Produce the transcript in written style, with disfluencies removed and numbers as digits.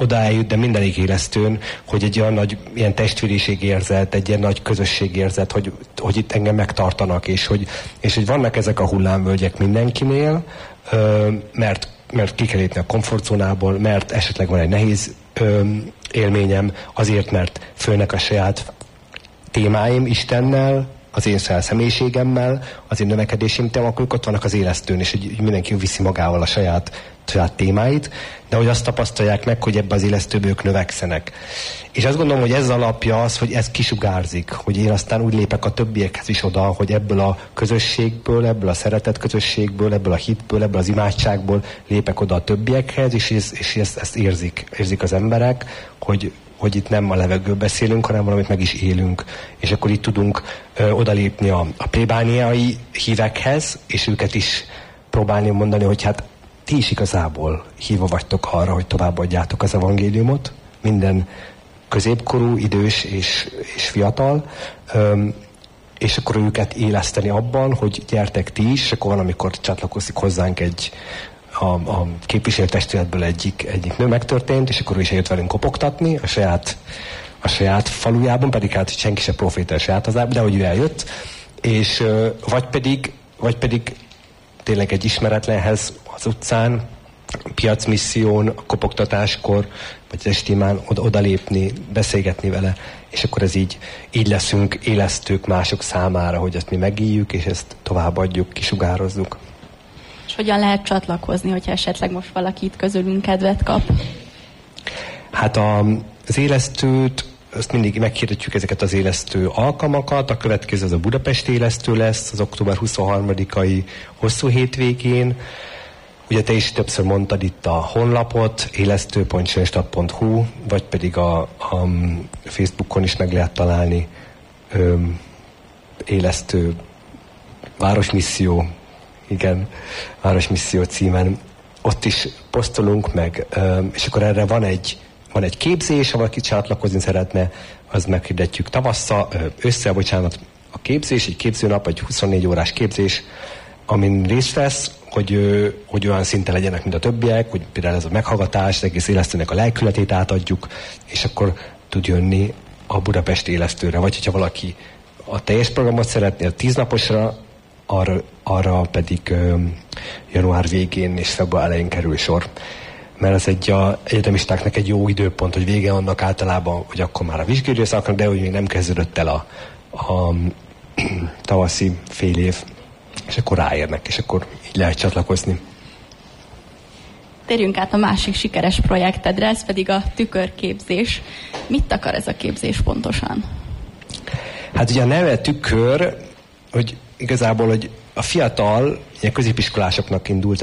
oda eljut, de mindenik élesztőn, hogy egy olyan nagy ilyen testvériségérzet, egy ilyen nagy közösségérzet, hogy itt engem megtartanak, és hogy vannak ezek a hullámvölgyek mindenkinél, mert ki kell lépni a komfortzónából, mert esetleg van egy nehéz élményem, azért, mert fölnek a saját témáim Istennel, az én személyiségemmel, az én növekedésem, akkor ott vannak az élesztőn, és hogy mindenki viszi magával a saját témáit, de hogy azt tapasztalják meg, hogy ebbe az élesztőbe ők növekszenek. És azt gondolom, hogy ez alapja az, hogy ez kisugárzik, hogy én aztán úgy lépek a többiekhez is oda, hogy ebből a közösségből, ebből a szeretet közösségből, ebből a hitből, ebből az imádságból lépek oda a többiekhez, és ezt érzik az emberek, hogy itt nem a levegőről beszélünk, hanem valamit meg is élünk. És akkor itt tudunk odalépni a plébániai hívekhez, és őket is próbálni mondani, hogy hát ti is igazából hívva vagytok arra, hogy továbbadjátok az evangéliumot, minden középkorú, idős és fiatal, és akkor őket éleszteni abban, hogy gyertek ti is, és akkor van, amikor csatlakozik hozzánk a képviselőtestületből egyik nő megtörtént, és akkor ő is eljött velünk kopogtatni a saját falujában, pedig hát senki se proféta a saját hazában, de hogy ő eljött, és vagy pedig tényleg egy ismeretlenhez az utcán, piacmisszión, a kopogtatáskor, vagy az estimán odalépni, beszélgetni vele, és akkor ez így leszünk élesztők mások számára, hogy ezt mi megéljük, és ezt továbbadjuk, kisugározzuk. És hogyan lehet csatlakozni, hogyha esetleg most valaki itt közülünk kedvet kap? Hát az élesztőt, azt mindig meghirdetjük ezeket az élesztő alkalmakat. A következő az a Budapesti élesztő lesz, az október 23-ai hosszú hétvégén. Ugye te is többször mondtad itt a honlapot, élesztő.sönstadt.hu, vagy pedig a Facebookon is meg lehet találni élesztő városmisszió, igen, városmisszió címen. Ott is posztolunk meg, és akkor erre van egy képzés, ha valaki csatlakozni szeretne, az meghirdetjük tavasszal, a képzés, egy képzőnap, egy 24 órás képzés, amin részt vesz, hogy olyan szinten legyenek, mint a többiek, hogy például ez a meghallgatás, az egész élesztőnek a lelkületét átadjuk, és akkor tud jönni a Budapesti élesztőre. Vagy hogyha valaki a teljes programot szeretné, a 10 naposra, arra pedig január végén és február elején kerül sor. Mert ez a egyetemistáknak egy jó időpont, hogy vége annak általában, hogy akkor már a vizsgálóidőszaknak, de hogy még nem kezdődött el a tavaszi fél év, és akkor ráérnek, és akkor így lehet csatlakozni. Térjünk át a másik sikeres projektedre, ez pedig a tükörképzés. Mit akar ez a képzés pontosan? Hát ugye a neve tükör, hogy igazából, hogy a fiatal, ilyen középiskolásoknak indult